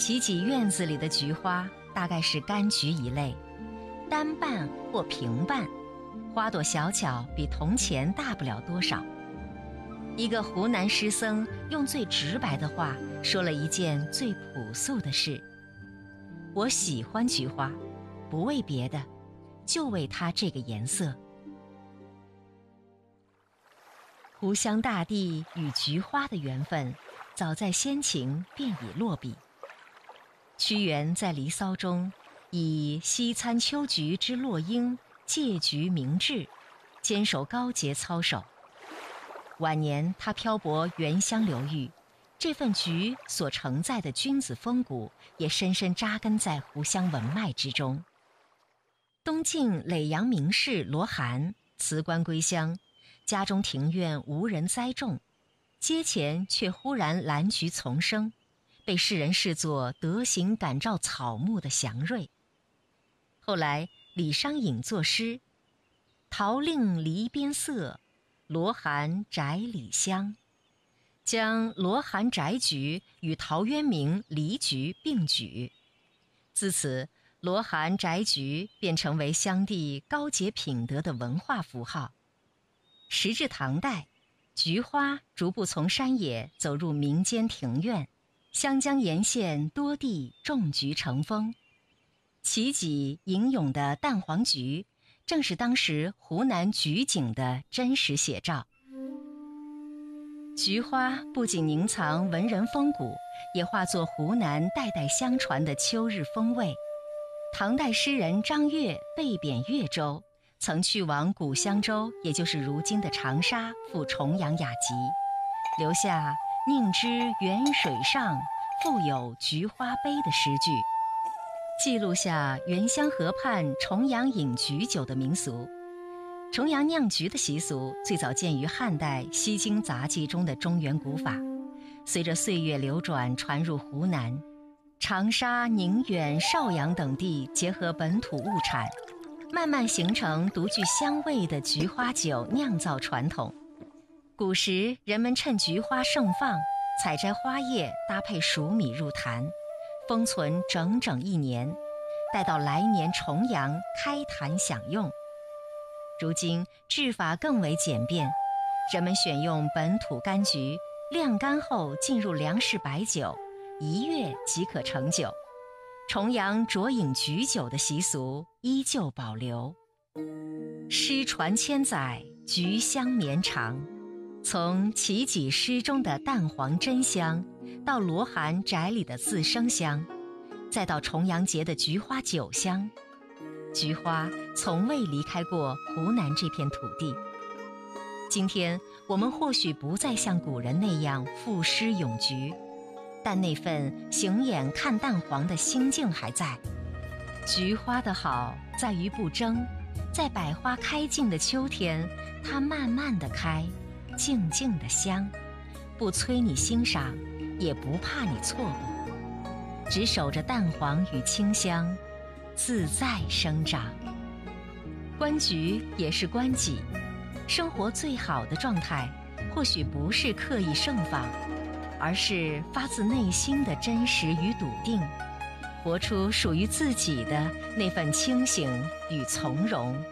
齐己院子里的菊花大概是柑橘一类，单瓣或平瓣，花朵小巧，比铜钱大不了多少。一个湖南诗僧用最直白的话说了一件最朴素的事：我喜欢菊花，不为别的，就为它这个颜色。湖湘大地与菊花的缘分，早在先秦便已落笔。屈原在《离骚》中以西餐秋菊之落英，借菊明志，坚守高洁操守。晚年他漂泊原乡流域，这份菊所承载的君子风骨也深深扎根在湖湘文脉之中。东晋耒阳名士罗涵辞官归乡，家中庭院无人栽种，街前却忽然兰菊丛生，被世人视作德行感召草木的祥瑞。后来李商隐作诗：桃令篱边色，罗涵宅里香，将罗涵宅菊与陶渊明离菊并举。自此，罗涵宅菊便成为湘地高洁品德的文化符号。时至唐代，菊花逐步从山野走入民间庭院，湘江沿线多地种菊成风。齐己吟咏的蛋黄菊，正是当时湖南菊景的真实写照。菊花不仅凝藏文人风骨，也化作湖南代代相传的秋日风味。唐代诗人张悦被贬越州，曾去往古香洲，也就是如今的长沙，赴重阳雅集，留下“宁知远水上，复有菊花杯”的诗句，记录下原乡河畔重阳饮菊酒的民俗。重阳酿菊的习俗最早见于汉代《西京杂记》中的中原古法，随着岁月流转传入湖南，长沙、宁远、邵阳等地结合本土物产，慢慢形成独具香味的菊花酒酿造传统。古时人们趁菊花盛放，采摘花叶搭配熟米入坛，封存整整1年，待到来年重阳开坛享用。如今制法更为简便，人们选用本土柑橘，晾干后进入粮食白酒，1月即可成酒。重阳酌饮菊酒的习俗依旧保留。诗传千载，菊香绵长。从齐己诗中的蛋黄真香，到罗涵宅里的自生香，再到重阳节的菊花酒香，菊花从未离开过湖南这片土地。今天我们或许不再像古人那样赋诗咏菊，但那份行眼看蛋黄的心境还在。菊花的好在于不争，在百花开尽的秋天，它慢慢地开，静静地香，不催你欣赏，也不怕你错过，只守着蛋黄与清香，自在生长。观菊也是观己，生活最好的状态，或许不是刻意盛放，而是发自内心的真实与笃定，活出属于自己的那份清醒与从容。